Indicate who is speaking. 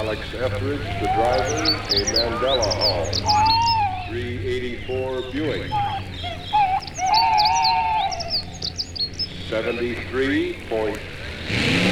Speaker 1: Alex Etheridge, the driver, a Mandela Hall. 384 Buick. 73.5.